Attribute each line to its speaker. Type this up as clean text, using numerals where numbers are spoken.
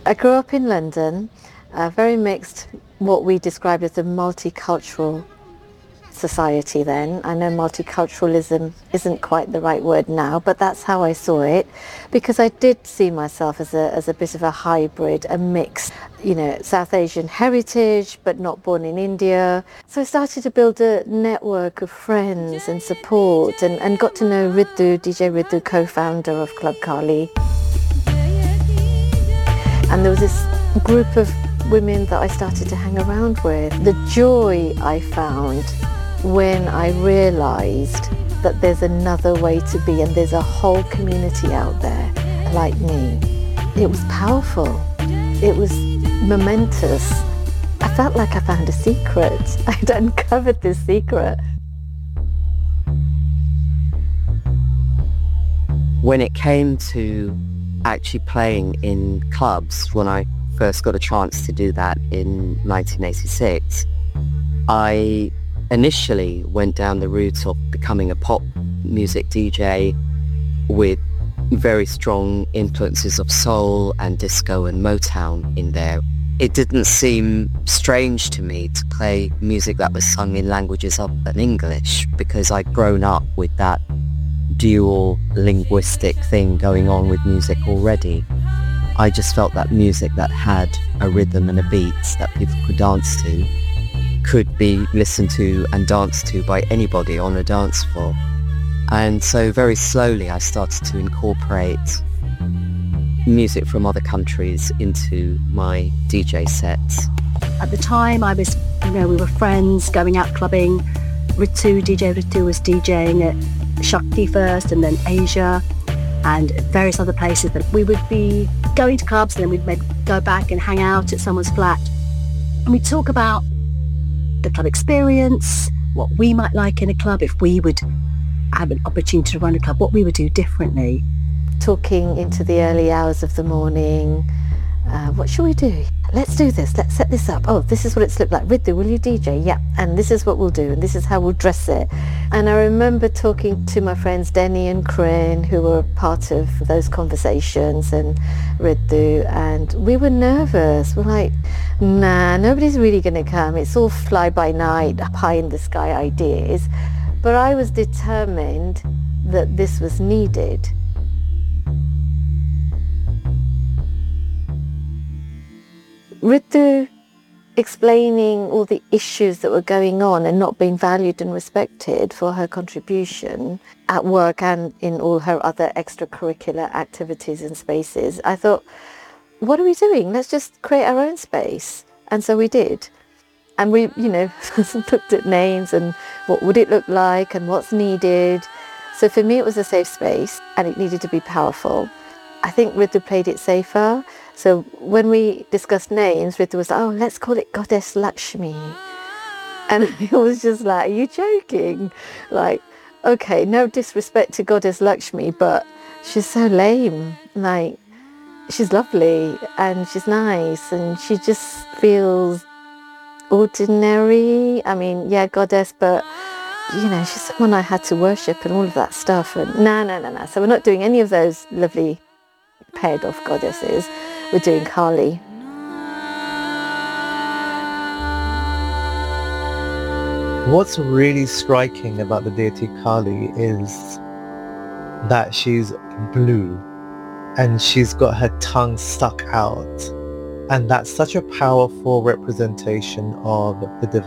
Speaker 1: I grew up in London, very mixed, what we described as a multicultural society then. I know multiculturalism isn't quite the right word now, but that's how I saw it, because I did see myself as a bit of a hybrid, a mix, South Asian heritage, but not born in India. So I started to build a network of friends and support, and got to know Ritu, DJ Ritu, co-founder of Club Kali. And there was this group of women that I started to hang around with. The joy I found when I realised that there's another way to be and there's a whole community out there like me. It was powerful. It was momentous. I felt like I found a secret. I'd uncovered this secret.
Speaker 2: When it came to actually playing in clubs, when I first got a chance to do that in 1986, I initially went down the route of becoming a pop music DJ with very strong influences of soul and disco and Motown in there. It didn't seem strange to me to play music that was sung in languages other than English, because I'd grown up with that dual linguistic thing going on with music already. I just felt that music that had a rhythm and a beat that people could dance to could be listened to and danced to by anybody on a dance floor. And so very slowly I started to incorporate music from other countries into my DJ sets.
Speaker 3: At the time I was, we were friends going out clubbing. DJ Ritu was DJing at Shakti first and then Asia and various other places. That we would be going to clubs and then we'd go back and hang out at someone's flat. And we'd talk about the club experience, what we might like in a club, if we would have an opportunity to run a club, what we would do differently.
Speaker 1: Talking into the early hours of the morning, what should we do? Let's do this, let's set this up. Oh, this is what it's looked like. Ritu, will you DJ? Yeah, and this is what we'll do, and this is how we'll dress it. And I remember talking to my friends Denny and Corinne, who were part of those conversations, and Ritu, and we were nervous. We're like, nah, nobody's really going to come. It's all fly-by-night, pie-in-the-sky ideas. But I was determined that this was needed. Ritu explaining all the issues that were going on and not being valued and respected for her contribution at work and in all her other extracurricular activities and spaces. I thought, what are we doing? Let's just create our own space. And so we did. And we, looked at names and what would it look like and what's needed. So for me, it was a safe space and it needed to be powerful. I think Ritu played it safer. So when we discussed names, Ritu was like, oh, let's call it Goddess Lakshmi. And I was just like, are you joking? Like, okay, no disrespect to Goddess Lakshmi, but she's so lame. Like, she's lovely and she's nice and she just feels ordinary. I mean, yeah, goddess, but she's someone I had to worship and all of that stuff. And no. So we're not doing any of those lovely paired off goddesses. We're doing Kali.
Speaker 4: What's really striking about the deity Kali is that she's blue and she's got her tongue stuck out. And that's such a powerful representation of the divine.